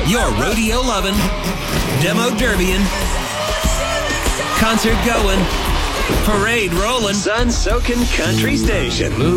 Your rodeo loving, demo derbying, concert going, parade rolling, sun soaking country station.